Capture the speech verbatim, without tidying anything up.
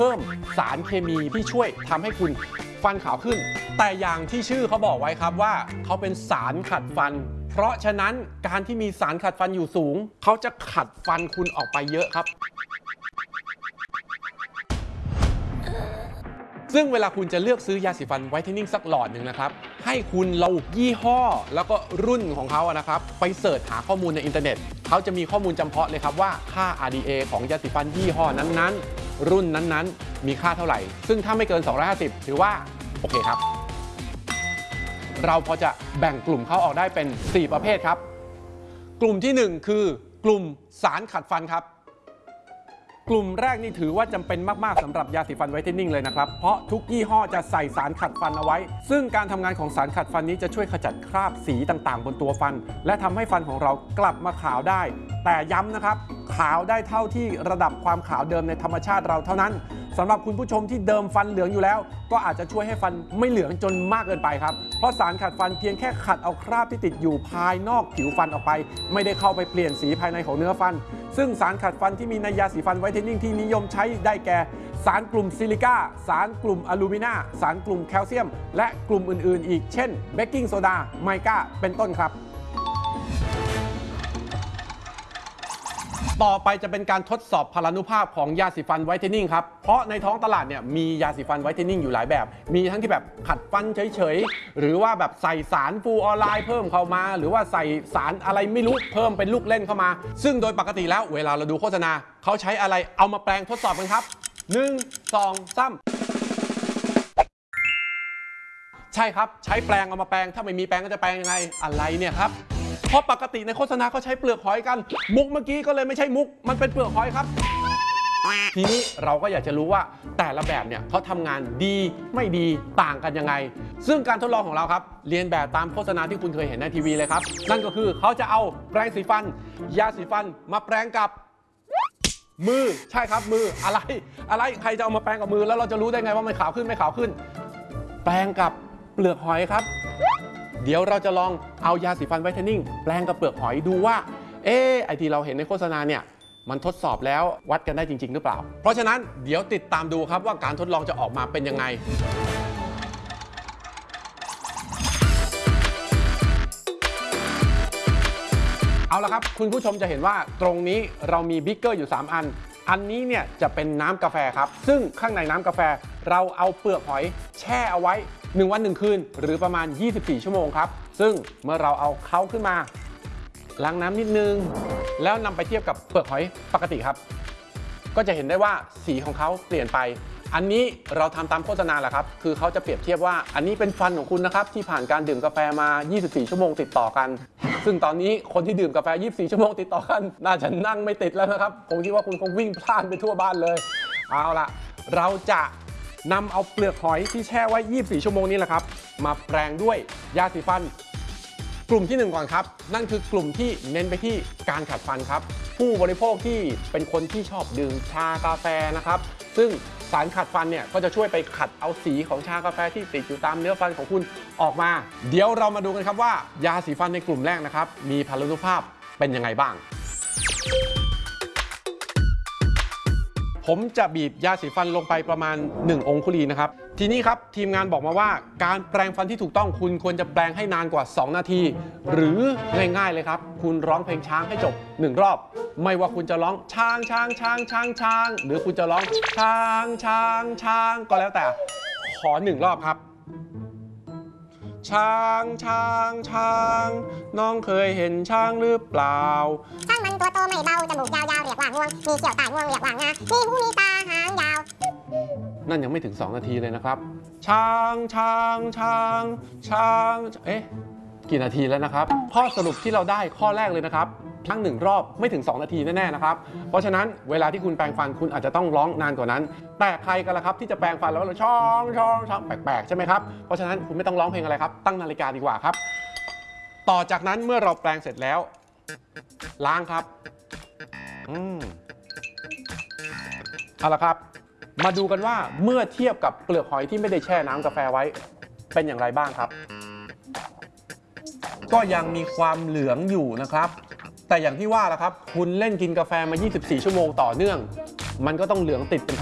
เพิ่มสารเคมีที่ช่วยทำให้คุณฟันขาวขึ้นแต่อย่างที่ชื่อเขาบอกไว้ครับว่าเขาเป็นสารขัดฟันเพราะฉะนั้นการที่มีสารขัดฟันอยู่สูงเขาจะขัดฟันคุณออกไปเยอะครับซึ่งเวลาคุณจะเลือกซื้อยาสีฟันไวท์เทนนิ่งสักหลอดหนึ่งนะครับให้คุณเรายี่ห้อแล้วก็รุ่นของเขานะครับไปเสิร์ชหาข้อมูลในอินเทอร์เน็ตเขาจะมีข้อมูลจำเพาะเลยครับว่าค่า อาร์ ดี เอ ของยาสีฟันยี่ห้อนั้นๆรุ่นนั้นๆมีค่าเท่าไหร่ซึ่งถ้าไม่เกินสองร้อยห้าสิบถือว่าโอเคครับเราพอจะแบ่งกลุ่มเขาออกได้เป็นสี่ประเภทครับกลุ่มที่หนึ่งคือกลุ่มสารขัดฟันครับกลุ่มแรกนี่ถือว่าจำเป็นมากๆสำหรับยาสีฟันไวท์เทนนิ่งเลยนะครับเพราะทุกยี่ห้อจะใส่สารขัดฟันเอาไว้ซึ่งการทำงานของสารขัดฟันนี้จะช่วยขจัดคราบสีต่างๆบนตัวฟันและทำให้ฟันของเรากลับมาขาวได้แต่ย้ำนะครับขาวได้เท่าที่ระดับความขาวเดิมในธรรมชาติเราเท่านั้นสำหรับคุณผู้ชมที่เดิมฟันเหลืองอยู่แล้วก็อาจจะช่วยให้ฟันไม่เหลืองจนมากเกินไปครับเพราะสารขัดฟันเพียงแค่ขัดเอาคราบที่ติดอยู่ภายนอกผิวฟันออกไปไม่ได้เข้าไปเปลี่ยนสีภายในของเนื้อฟันซึ่งสารขัดฟันที่มีในยาสีฟันไวท์เทนนิ่งที่นิยมใช้ได้แก่สารกลุ่มซิลิก้าสารกลุ่มอลูมินาสารกลุ่มแคลเซียมและกลุ่มอื่นๆอีกเช่นเบกกิ้งโซดาไมก้าเป็นต้นครับต่อไปจะเป็นการทดสอบพลานุภาพของยาสีฟันไวท์เทนนิ่งครับเพราะในท้องตลาดเนี่ยมียาสีฟันไวท์เทนนิ่งอยู่หลายแบบมีทั้งที่แบบขัดฟันเฉยๆหรือว่าแบบใส่สารฟลูออไรด์เพิ่มเข้ามาหรือว่าใส่สารอะไรไม่รู้เพิ่มเป็นลูกเล่นเข้ามาซึ่งโดยปกติแล้วเวลาเราดูโฆษณาเขาใช้อะไรเอามาแปลงทดสอบกันครับหนึ่ง สอง สามใช่ครับใช้แปลงเอามาแปลงถ้าไม่มีแปลงก็จะแปลงยังไงอะไรเนี่ยครับเพราะปกติในโฆษณาเขาใช้เปลือกหอยกันมุกเมื่อกี้ก็เลยไม่ใช่มุกมันเป็นเปลือกหอยครับทีนี้เราก็อยากจะรู้ว่าแต่ละแบบเนี่ยเขาทำงานดีไม่ดีต่างกันยังไงซึ่งการทดลองของเราครับเรียนแบบตามโฆษณาที่คุณเคยเห็นในทีวีเลยครับนั่นก็คือเขาจะเอาแปรงสีฟันยาสีฟันมาแปรงกับมือใช่ครับมืออะไรอะไรใครจะเอามาแปรงกับมือแล้วเราจะรู้ได้ไงว่ามันขาวขึ้นไม่ขาวขึ้นแปรงกับเปลือกหอยครับเดี๋ยวเราจะลองเอายาสีฟันไวท์เทนนิ่งแปรงกับเปลือกหอยดูว่าเอ๊ะไอที่เราเห็นในโฆษณาเนี่ยมันทดสอบแล้ววัดกันได้จริงๆหรือเปล่าเพราะฉะนั้นเดี๋ยวติดตามดูครับว่าการทดลองจะออกมาเป็นยังไงเอาละครับคุณผู้ชมจะเห็นว่าตรงนี้เรามีบิ๊กเกอร์อยู่สามอันอันนี้เนี่ยจะเป็นน้ำกาแฟครับซึ่งข้างในน้ำกาแฟเราเอาเปลือกหอยแช่เอาไว้หนึ่งวันหนึ่งคืนหรือประมาณยี่สิบสี่ชั่วโมงครับซึ่งเมื่อเราเอาเขาขึ้นมาล้างน้ำนิดนึงแล้วนำไปเทียบกับเปลือกหอยปกติครับก็จะเห็นได้ว่าสีของเขาเปลี่ยนไปอันนี้เราทำตามโฆษณาแหละครับคือเขาจะเปรียบเทียบว่าอันนี้เป็นฟันของคุณนะครับที่ผ่านการดื่มกาแฟมายี่สิบสี่ชั่วโมงติดต่อกันซึ่งตอนนี้คนที่ดื่มกาแฟยี่สิบสี่ชั่วโมงติดต่อกันน่าจะนั่งไม่ติดแล้วนะครับผมคิดว่าคุณคงวิ่งพล่านไปทั่วบ้านเลยเอาล่ะเราจะนำเอาเปลือกหอยที่แช่ไว้ยี่สิบสี่ชั่วโมงนี้แหละครับมาแปรงด้วยยาสีฟันกลุ่มที่หนึ่งก่อนครับนั่นคือกลุ่มที่เน้นไปที่การขัดฟันครับผู้บริโภคที่เป็นคนที่ชอบดื่มชากาแฟนะครับซึ่งสารขัดฟันเนี่ยก็จะช่วยไปขัดเอาสีของชากาแฟที่ติดอยู่ตามเนื้อฟันของคุณออกมาเดี๋ยวเรามาดูกันครับว่ายาสีฟันในกลุ่มแรกนะครับมีพลานุภาพเป็นยังไงบ้างผมจะบีบยาสีฟันลงไปประมาณหนึ่งองคุลีนะครับทีนี้ครับทีมงานบอกมาว่าการแปรงฟันที่ถูกต้องคุณควรจะแปรงให้นานกว่าสองนาทีหรือง่ายๆเลยครับคุณร้องเพลงช้างให้จบหนึ่งรอบไม่ว่าคุณจะร้องช้างช้างช้างช้างช้างหรือคุณจะร้องช้างช้างช้างก็แล้วแต่ขอหนึ่งรอบครับช้างช้างช้างน้องเคยเห็นช้างหรือเปล่าช้างมันตัวโตไม่เบาจมูกยาวๆเรียกว่างวงมีเขี้ยวใต้งวงเรียกว่างามีหูมีตาหางยาวนั่นยังไม่ถึงสองนาทีเลยนะครับช้างช้างช้างช้างเอ๊ะกี่นาทีแล้วนะครับข้อสรุปที่เราได้ข้อแรกเลยนะครับทั้งหนึ่งรอบไม่ถึงสองนาทีแน่ๆนะครับเพราะฉะนั้นเวลาที่คุณแปรงฟันคุณอาจจะต้องร้องนานกว่านั้นแต่ใครกันล่ะครับที่จะแปรงฟันแล้วเราช่องช่องช่องแปลกๆใช่ไหมครับเพราะฉะนั้นคุณไม่ต้องร้องเพลงอะไรครับตั้งนาฬิกาดีกว่าครับต่อจากนั้นเมื่อเราแปรงเสร็จแล้วล้างครับอืมเอาละครับมาดูกันว่าเมื่อเทียบกับเปลือกหอยที่ไม่ได้แช่น้ำกาแฟไว้เป็นอย่างไรบ้างครับก็ยังมีความเหลืองอยู่นะครับแต่อย่างที่ว่าล่ะครับคุณเล่นกินกาแฟมายี่สิบสี่ชั่วโมงต่อเนื่องมันก็ต้องเหลืองติดเป็น